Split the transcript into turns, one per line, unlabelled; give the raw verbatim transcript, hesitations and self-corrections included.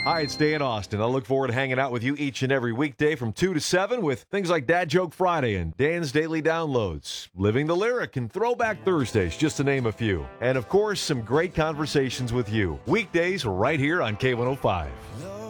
Hi, it's Dan Austin. I look forward to hanging out with you each and every weekday from two to seven with things like Dad Joke Friday and Dan's Daily Downloads, Living the Lyric, and Throwback Thursdays, just to name a few. And, of course, some great conversations with you. Weekdays right here on K one oh five.